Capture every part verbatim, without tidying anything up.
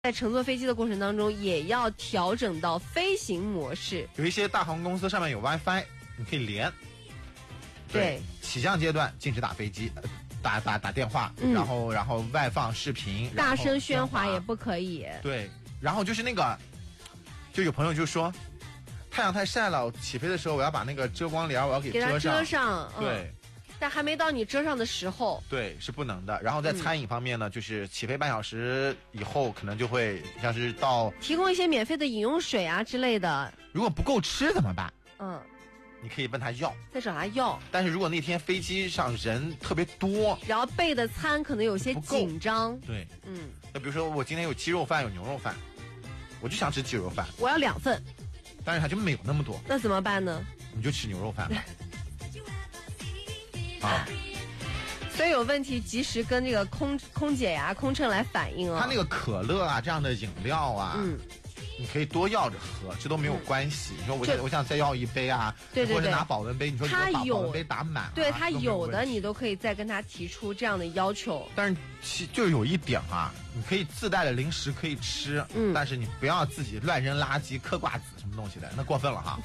在乘坐飞机的过程当中，也要调整到飞行模式。 有一些大航空公司上面有 WiFi， 你可以连。 对， 对起降阶段禁止打飞机，打打打电话， 嗯、 然后然后外放视频， 大声喧哗也不可以。 对，然后就是那个，就有朋友就说，太阳太晒了，起飞的时候我要把那个遮光帘我要给遮上。 给它遮上， 对。 嗯但还没到你遮上的时候， 对，是不能的。然后在餐饮方面呢，嗯、就是起飞半小时以后，可能就会像是到提供一些免费的饮用水啊之类的。 如果不够吃怎么办？ 嗯， 你可以问他要， 再找他要。 但是如果那天飞机上人特别多， 然后备的餐可能有些紧张， 对， 嗯， 那比如说我今天有鸡肉饭，有牛肉饭，我就想吃鸡肉饭， 我要两份， 但是他就没有那么多， 那怎么办呢？ 你就吃牛肉饭吧。啊， 所以有问题及时跟这个空空姐呀、空乘来反映啊。 他那个可乐啊，这样的饮料啊， 嗯， 你可以多要着喝，这都没有关系。嗯、你说我想我想再要一杯啊， 对对对， 或者拿保温杯，你说你把保温杯打满、啊， 对他有的你都可以再跟他提出这样的要求。 但是其就有一点啊，你可以自带的零食可以吃，嗯，但是你不要自己乱扔垃圾、嗑瓜子什么东西的，那过分了哈。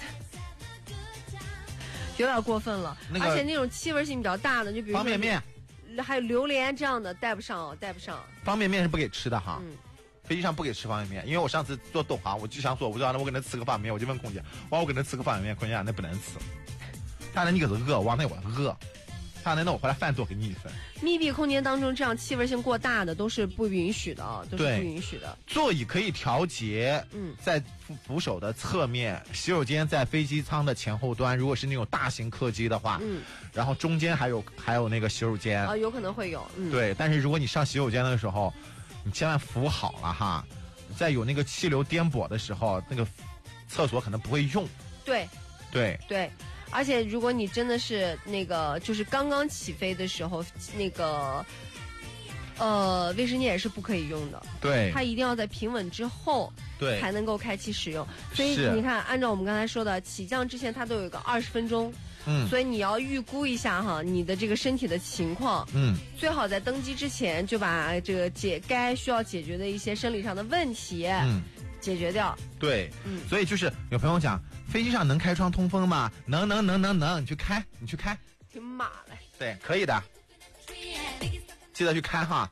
有点过分了， 那个、 而且那种气味性比较大的，就比如说方便面， 还有榴莲这样的带不上哦，带不上。方便面是不给吃的哈， 嗯， 飞机上不给吃方便面，因为我上次做东航，我就想做，我就让我给他吃个方便面，我就问空姐，我我给他吃个方便面，空姐那不能吃，他那你可是饿，我那我饿。他那我回来饭多给你一份。 密闭空间当中，这样气味性过大的都是不允许的啊，都是不允许的。 座椅可以调节， 嗯， 在扶扶手的侧面，洗手间在飞机舱的前后端。如果是那种大型客机的话， 嗯， 然后中间还有还有那个洗手间啊，有可能会有，嗯， 对。但是如果你上洗手间的时候，你千万扶好了哈，在有那个气流颠簸的时候，那个厕所可能不会用。 对， 对， 对。而且，如果你真的是那个，就是刚刚起飞的时候，那个，呃，卫生间也是不可以用的。 对， 它一定要在平稳之后， 对， 才能够开启使用。所以你看，按照我们刚才说的，起降之前它都有一个二十分钟， 嗯， 所以你要预估一下哈，你的这个身体的情况， 嗯， 最好在登机之前就把这个解该需要解决的一些生理上的问题，嗯，解决掉。 对， 嗯， 所以就是有朋友讲。飞机上能开窗通风吗？能能能能能，你去开，你去开。 挺马嘞。 对，可以的。记得去开哈。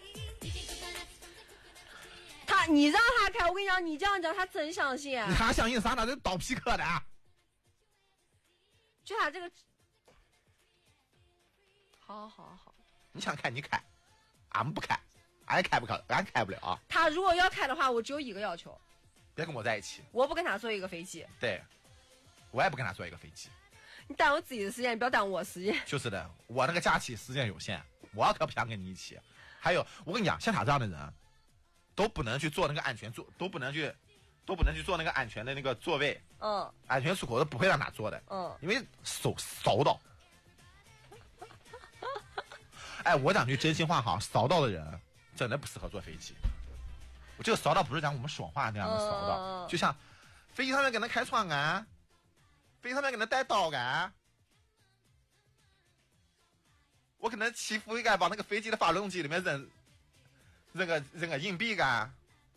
他，你让他开，我跟你讲，你这样讲他真相信。 你还相信啥呢？这倒皮壳的。 就他这个，好好好。 你想开你开，俺们不开，俺开不开，俺开不了。 他如果要开的话，我只有一个要求。 别跟我在一起， 我不跟他坐一个飞机。 对，我也不跟他坐一个飞机。 你耽误自己的时间，你不要耽误我时间。 就是的，我那个假期时间有限，我可不想跟你一起。还有，我跟你讲，像他这样的人，都不能去坐那个安全座，都不能去，都不能去坐那个安全的那个座位。 嗯， 安全出口都不会让他坐的。 嗯， 因为手扫到。哎，我讲句真心话哈，扫到的人真的不适合坐飞机。我这个扫到不是讲我们说话那样的扫到， 嗯、 就像飞机上面给他开窗啊，飞机上面给他带刀啊，我可能欺负一个往那个飞机的发动机里面扔扔个扔个硬币啊，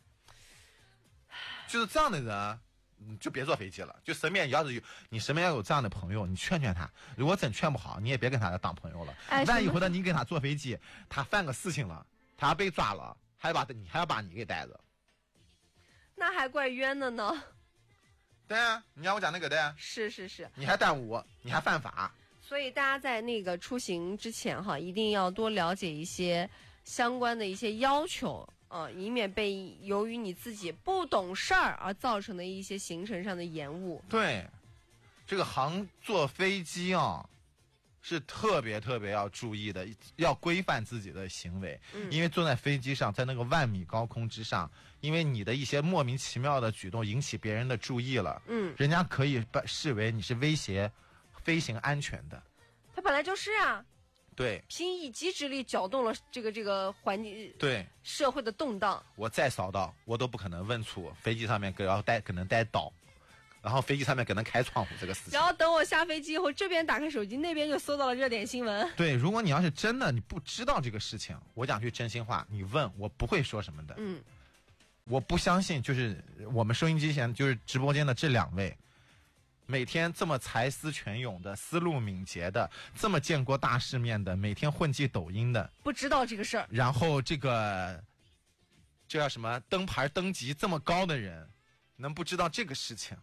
就是这样的人，你就别坐飞机了。就身边要是有你身边要有这样的朋友，你劝劝他。如果真劝不好，你也别跟他当朋友了。 哎， 万一回头你跟他坐飞机，他犯个事情了，他要被抓了。还把你还要把你给带着， 那还怪冤的呢。 对啊，你让我讲那个的， 是是是， 你还耽误我，你还犯法。 所以大家在那个出行之前哈，一定要多了解一些相关的一些要求啊、呃，以免被由于你自己不懂事儿而造成的一些行程上的延误。 对，这个航坐飞机啊。是特别特别要注意的，要规范自己的行为、嗯、因为坐在飞机上，在那个万米高空之上，因为你的一些莫名其妙的举动引起别人的注意了， 嗯， 人家可以把视为你是威胁飞行安全的。 他本来就是啊， 对， 凭一己之力搅动了这个这个环境， 对社会的动荡。 我再扫到，我都不可能问出飞机上面可要带可能带刀。然后飞机上面可能开窗户这个事情， 然后等我下飞机以后，这边打开手机，那边就搜到了热点新闻。 对，如果你要是真的你不知道这个事情，我讲句真心话，你问我不会说什么的。 嗯， 我不相信，就是我们收音机前就是直播间的这两位，每天这么才思泉涌的、思路敏捷的、这么见过大世面的、每天混迹抖音的， 不知道这个事儿。 然后这个这叫什么灯牌登级这么高的人，能不知道这个事情？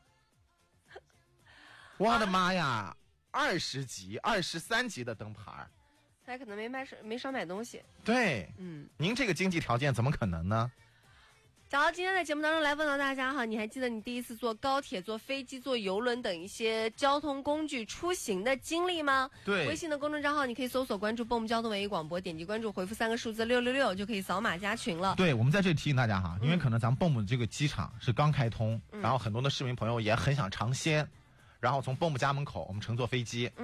我的妈呀！二十级、二十三级的灯牌， 他可能没买没少买东西。 对， 嗯， 您这个经济条件怎么可能呢？ 好，今天在节目当中来问到大家哈，你还记得你第一次坐高铁、坐飞机、坐邮轮等一些交通工具出行的经历吗？ 对， 微信的公众账号你可以搜索关注 B O M 交通文艺广播，点击关注，回复三个数字六六六就可以扫码加群了。 对，我们在这里提醒大家哈，因为可能咱们 B O M 这个机场是刚开通， 嗯、 然后很多的市民朋友也很想尝鲜，然后从 B O M 家门口我们乘坐飞机。